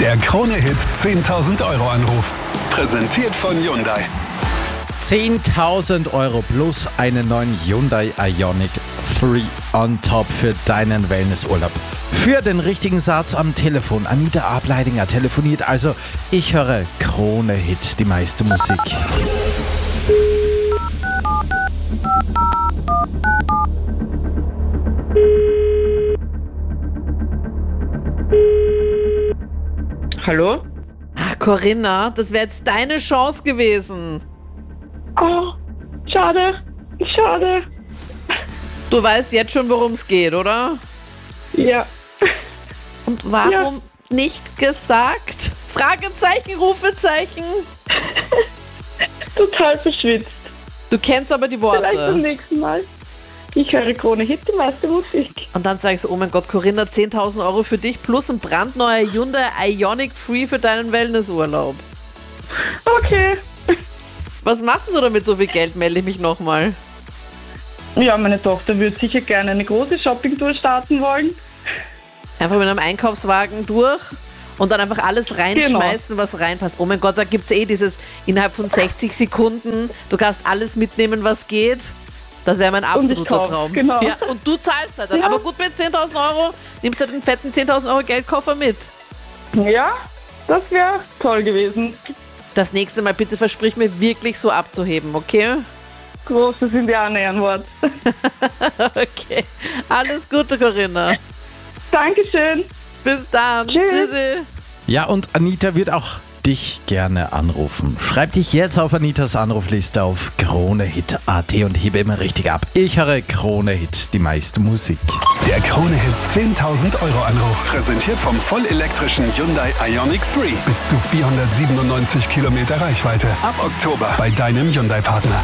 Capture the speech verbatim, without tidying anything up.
Der Krone-Hit zehntausend Euro Anruf. Präsentiert von Hyundai. zehntausend Euro plus einen neuen Hyundai Ioniq drei on top für deinen Wellnessurlaub. Für den richtigen Satz am Telefon. Anita Ableidinger telefoniert also. Ich höre Krone-Hit, die meiste Musik. Hallo? Ach, Corinna, das wäre jetzt deine Chance gewesen. Oh, schade, schade. Du weißt jetzt schon, worum es geht, oder? Ja, Und warum nicht gesagt? Fragezeichen, Rufezeichen. total verschwitzt. Du kennst aber die Vielleicht beim Worte. nächsten Mal. Ich höre Krone-Hit, die meiste Musik. Und dann sagst du, oh mein Gott, Corinna, zehntausend Euro für dich plus ein brandneuer Hyundai Ioniq drei für deinen Wellnessurlaub. Okay. Was machst du damit so viel Geld, melde ich mich nochmal. Ja, meine Tochter würde sicher gerne eine große Shoppingtour starten wollen. Einfach mit einem Einkaufswagen durch und dann einfach alles reinschmeißen, was reinpasst. Oh mein Gott, da gibt es eh dieses innerhalb von sechzig Sekunden, du kannst alles mitnehmen, was geht. Das wäre mein absoluter kauf, Traum. genau. Ja, und du zahlst halt dann. Ja. Aber gut, mit zehntausend Euro nimmst du den fetten zehntausend Euro Geldkoffer mit. Ja, das wäre toll gewesen. Das nächste Mal bitte versprich mir wirklich so abzuheben, okay? Großes Indianer-Ehrenwort. Okay. Alles Gute, Corinna. Dankeschön. Bis dann. Tschüss. Tschüssi. Ja, und Anita wird auch dich gerne anrufen. Schreib dich jetzt auf Anitas Anrufliste auf Krone-Hit punkt at und hebe immer richtig ab. Ich höre Krone-Hit, die meiste Musik. Der Krone-Hit zehntausend Euro Anruf. Präsentiert vom vollelektrischen Hyundai Ioniq drei. Bis zu vierhundertsiebenundneunzig Kilometer Reichweite. Ab Oktober bei deinem Hyundai-Partner.